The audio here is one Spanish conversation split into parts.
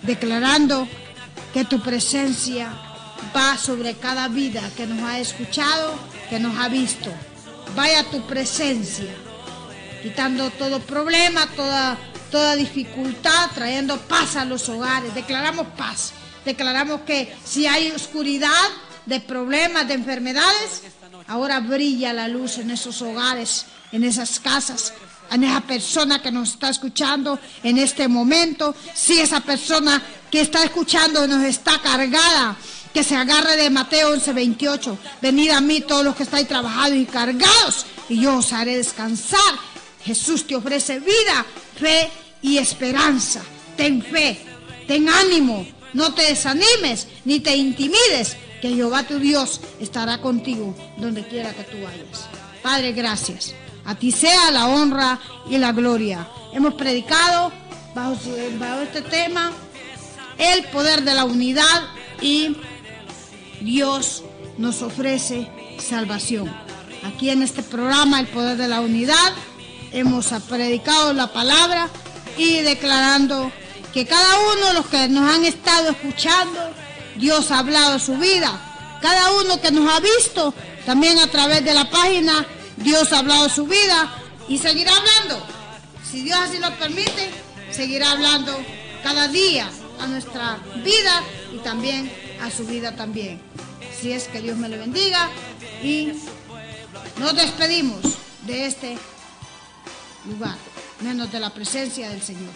declarando que tu presencia va sobre cada vida que nos ha escuchado, que nos ha visto. Vaya tu presencia, quitando todo problema, toda dificultad, trayendo paz a los hogares. Declaramos paz. Declaramos que si hay oscuridad de problemas, de enfermedades, ahora brilla la luz en esos hogares, en esas casas, en esa persona que nos está escuchando en este momento. Si esa persona que está escuchando nos está cargada, que se agarre de Mateo 11:28. Venid a mí todos los que estáis trabajados y cargados, y yo os haré descansar. Jesús te ofrece vida, fe y esperanza. Ten fe, ten ánimo, no te desanimes ni te intimides, que Jehová tu Dios estará contigo donde quiera que tú vayas. Padre, gracias. A ti sea la honra y la gloria. Hemos predicado bajo este tema el poder de la unidad, y Dios nos ofrece salvación. Aquí en este programa, el poder de la unidad, hemos predicado la palabra y declarando que cada uno de los que nos han estado escuchando, Dios ha hablado de su vida. Cada uno que nos ha visto también a través de la página, Dios ha hablado de su vida y seguirá hablando. Si Dios así lo permite, seguirá hablando cada día a nuestra vida y también a su vida también. Así es, que Dios me le bendiga y nos despedimos de este lugar, menos de la presencia del Señor.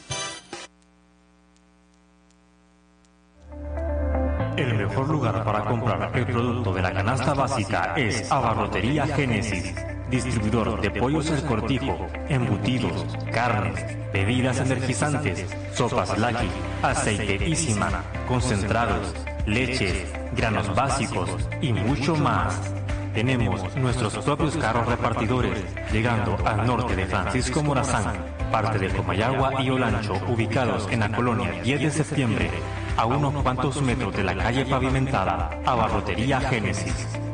El mejor lugar para comprar el producto de la canasta básica es Abarrotería Génesis, distribuidor de pollos El Cortijo, embutidos, carnes, bebidas energizantes, sopas Lucky, aceite Isiman, concentrados, leches, granos básicos y mucho más. Tenemos nuestros propios carros repartidores, llegando al norte de Francisco Morazán, parte de Comayagua y Olancho, ubicados en la colonia 10 de septiembre, a unos cuantos metros de la calle pavimentada. Abarrotería Génesis.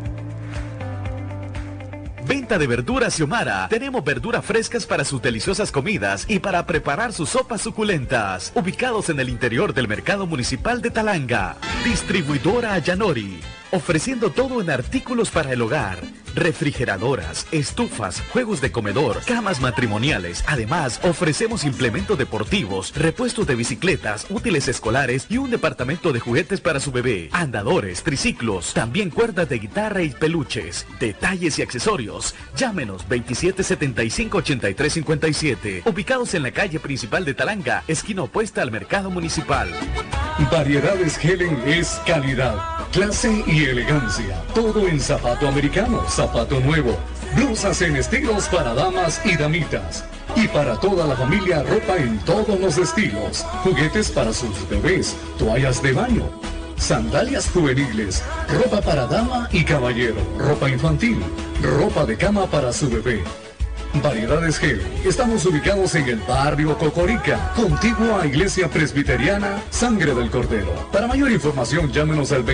Venta de verduras Xiomara. Tenemos verduras frescas para sus deliciosas comidas y para preparar sus sopas suculentas. Ubicados en el interior del Mercado Municipal de Talanga. Distribuidora Yanori. Ofreciendo todo en artículos para el hogar. Refrigeradoras, estufas, juegos de comedor, camas matrimoniales. Además, ofrecemos implementos deportivos, repuestos de bicicletas, útiles escolares y un departamento de juguetes para su bebé. Andadores, triciclos, también cuerdas de guitarra y peluches. Detalles y accesorios. Llámenos 2775-8357. Ubicados en la calle principal de Talanga, esquina opuesta al Mercado Municipal. Variedades Helen es calidad, clase y elegancia. Todo en zapato americano, zapato nuevo, blusas en estilos para damas y damitas. Y para toda la familia, ropa en todos los estilos. Juguetes para sus bebés, toallas de baño, sandalias juveniles, ropa para dama y caballero, ropa infantil, ropa de cama para su bebé. Variedades Gel. Estamos ubicados en el barrio Cocorica, contiguo a Iglesia Presbiteriana Sangre del Cordero. Para mayor información, llámenos al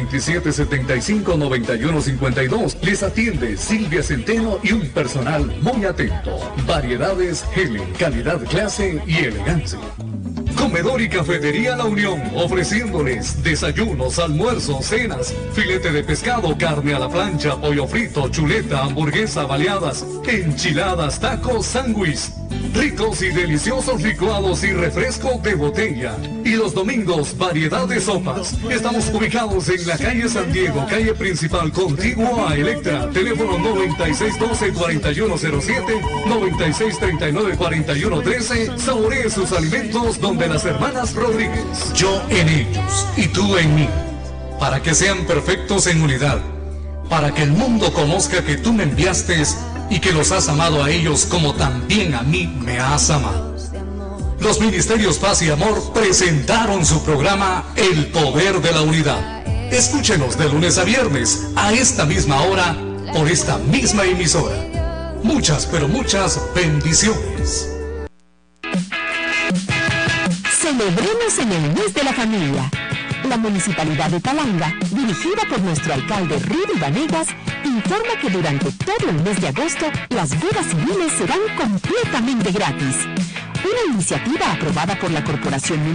2775-9152. Les atiende Silvia Centeno y un personal muy atento. Variedades Gel. Calidad, clase y elegancia. Comedor y Cafetería La Unión, ofreciéndoles desayunos, almuerzos, cenas, filete de pescado, carne a la plancha, pollo frito, chuleta, hamburguesa, baleadas, enchiladas, tacos, sándwich, ricos y deliciosos licuados y refresco de botella. Y los domingos, variedad de sopas. Estamos ubicados en la calle San Diego, calle principal, contiguo a Electra. Teléfono 9612-4107, 9639-4113. Saboree sus alimentos donde las hermanas Rodríguez. Yo en ellos y tú en mí. Para que sean perfectos en unidad. Para que el mundo conozca que tú me enviaste y que los has amado a ellos como también a mí me has amado. Los Ministerios Paz y Amor presentaron su programa El Poder de la Unidad. Escúchenos de lunes a viernes a esta misma hora por esta misma emisora. Muchas, pero muchas bendiciones. Celebremos en el mes de la familia. La Municipalidad de Talanga, dirigida por nuestro alcalde Rudy Vanegas, informa que durante todo el mes de agosto las bodas civiles serán completamente gratis. Una iniciativa aprobada por la Corporación